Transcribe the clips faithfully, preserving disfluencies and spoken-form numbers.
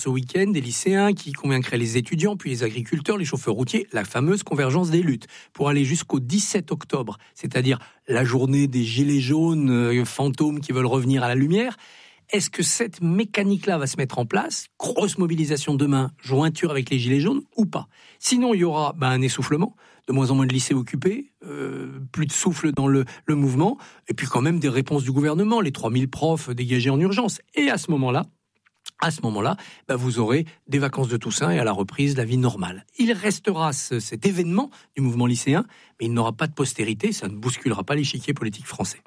Ce week-end, des lycéens qui convaincraient les étudiants, puis les agriculteurs, les chauffeurs routiers, la fameuse convergence des luttes, pour aller jusqu'au dix-sept octobre, c'est-à-dire la journée des gilets jaunes, euh, fantômes qui veulent revenir à la lumière. Est-ce que cette mécanique-là va se mettre en place ? Grosse mobilisation demain, jointure avec les gilets jaunes ou pas ? Sinon, il y aura bah, un essoufflement, de moins en moins de lycées occupés, euh, plus de souffle dans le, le mouvement, et puis quand même des réponses du gouvernement, les trois mille profs dégagés en urgence. Et à ce moment-là, À ce moment-là, bah vous aurez des vacances de Toussaint et à la reprise la vie normale. Il restera ce, cet événement du mouvement lycéen, mais il n'aura pas de postérité, ça ne bousculera pas l'échiquier politique français.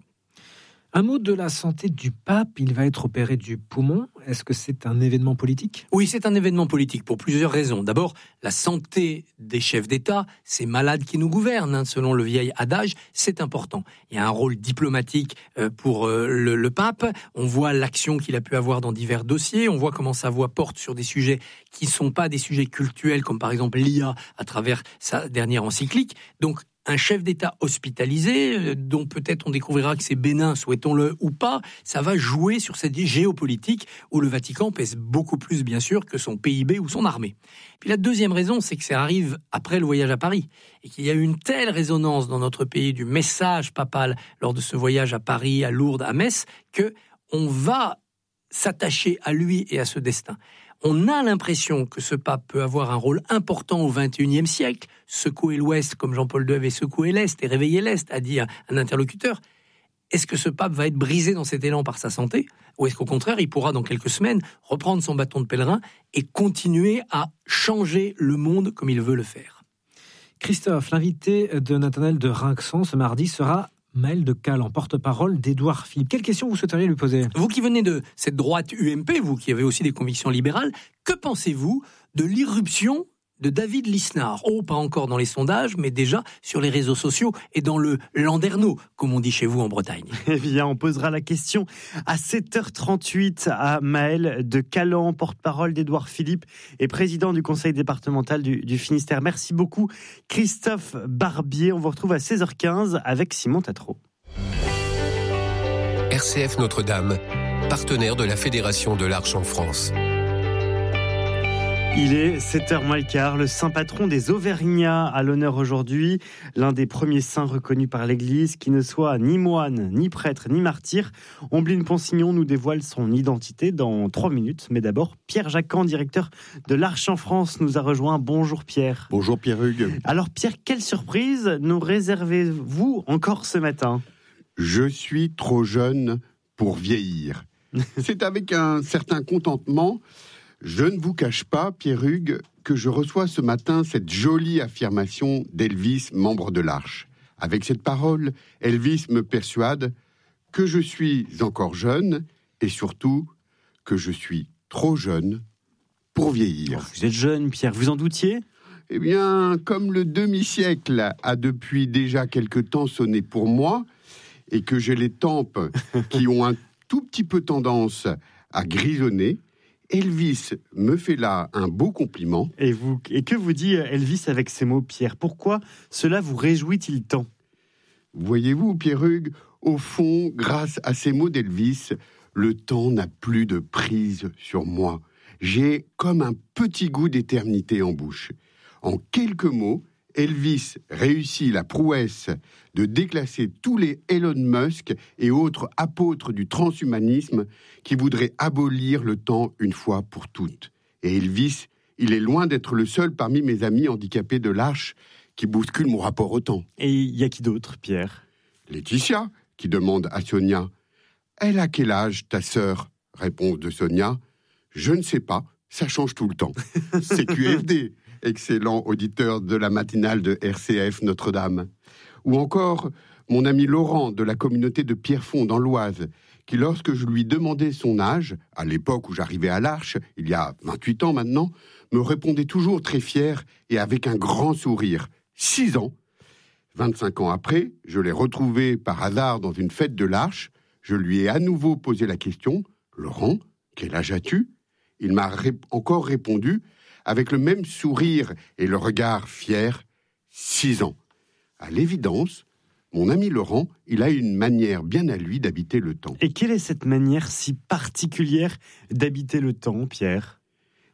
Un mot de la santé du pape, il va être opéré du poumon. Est-ce que c'est un événement politique ? Oui, c'est un événement politique pour plusieurs raisons. D'abord, la santé des chefs d'État, ces malades qui nous gouvernent, hein, selon le vieil adage, c'est important. Il y a un rôle diplomatique euh, pour euh, le, le pape. On voit l'action qu'il a pu avoir dans divers dossiers. On voit comment sa voix porte sur des sujets qui ne sont pas des sujets cultuels, comme par exemple l'I A à travers sa dernière encyclique. Donc, un chef d'État hospitalisé, dont peut-être on découvrira que c'est bénin, souhaitons-le ou pas, ça va jouer sur cette géopolitique où le Vatican pèse beaucoup plus, bien sûr, que son P I B ou son armée. Puis la deuxième raison, c'est que ça arrive après le voyage à Paris et qu'il y a eu une telle résonance dans notre pays du message papal lors de ce voyage à Paris, à Lourdes, à Metz, que on va s'attacher à lui et à ce destin. On a l'impression que ce pape peut avoir un rôle important au vingt et unième siècle, secouer l'Ouest comme Jean-Paul deux avait secoué l'Est et réveillé l'Est, a dit un interlocuteur. Est-ce que ce pape va être brisé dans cet élan par sa santé ? Ou est-ce qu'au contraire, il pourra dans quelques semaines reprendre son bâton de pèlerin et continuer à changer le monde comme il veut le faire ? Christophe, l'invité de Nathanaël de Rinxan ce mardi sera Maël de Calan, porte-parole d'Édouard Philippe. Quelle question vous souhaiteriez lui poser ? Vous qui venez de cette droite U M P, vous qui avez aussi des convictions libérales, que pensez-vous de l'irruption de David Lisnard ? Oh, pas encore dans les sondages, mais déjà sur les réseaux sociaux et dans le landerneau, comme on dit chez vous en Bretagne. Eh bien, on posera la question à sept heures trente-huit à Maël de Calan, porte-parole d'Édouard Philippe et président du conseil départemental du, du Finistère. Merci beaucoup, Christophe Barbier. On vous retrouve à seize heures quinze avec Simon Tatro. R C F Notre-Dame, partenaire de la Fédération de l'Arche en France. Il est sept heures moins le quart, le saint patron des Auvergnats à l'honneur aujourd'hui, l'un des premiers saints reconnus par l'Église, qui ne soit ni moine, ni prêtre, ni martyr. Ombline Ponsignon nous dévoile son identité dans trois minutes, mais d'abord, Pierre Jacquan, directeur de l'Arche en France, nous a rejoint. Bonjour Pierre. Bonjour Pierre-Hugues. Alors Pierre, quelle surprise nous réservez-vous encore ce matin ? Je suis trop jeune pour vieillir. C'est avec un certain contentement. Je ne vous cache pas, Pierre-Hugues, que je reçois ce matin cette jolie affirmation d'Elvis, membre de l'Arche. Avec cette parole, Elvis me persuade que je suis encore jeune et surtout que je suis trop jeune pour vieillir. Oh, vous êtes jeune, Pierre, vous en doutiez ? Eh bien, comme le demi-siècle a depuis déjà quelque temps sonné pour moi et que j'ai les tempes qui ont un tout petit peu tendance à grisonner, Elvis me fait là un beau compliment. Et, vous, et que vous dit Elvis avec ces mots, Pierre ? Pourquoi cela vous réjouit-il tant ? Voyez-vous, Pierre-Hugues, au fond, grâce à ces mots d'Elvis, le temps n'a plus de prise sur moi. J'ai comme un petit goût d'éternité en bouche. En quelques mots, Elvis réussit la prouesse de déclasser tous les Elon Musk et autres apôtres du transhumanisme qui voudraient abolir le temps une fois pour toutes. Et Elvis, il est loin d'être le seul parmi mes amis handicapés de l'Arche qui bouscule mon rapport au temps. Et il y a qui d'autre, Pierre ? Laetitia, qui demande à Sonia. « Elle a quel âge, ta sœur ?» Réponse de Sonia. « Je ne sais pas, ça change tout le temps. » C'est Q F D. Excellent auditeur de la matinale de R C F Notre-Dame. Ou encore mon ami Laurent de la communauté de Pierrefonds dans l'Oise, qui lorsque je lui demandais son âge, à l'époque où j'arrivais à l'Arche, il y a vingt-huit ans maintenant, me répondait toujours très fier et avec un grand sourire. Six ans. vingt-cinq ans après, je l'ai retrouvé par hasard dans une fête de l'Arche. Je lui ai à nouveau posé la question. « Laurent, quel âge as-tu » Il m'a ré- encore répondu avec le même sourire et le regard fier, six ans. À l'évidence, mon ami Laurent, il a une manière bien à lui d'habiter le temps. Et quelle est cette manière si particulière d'habiter le temps, Pierre ?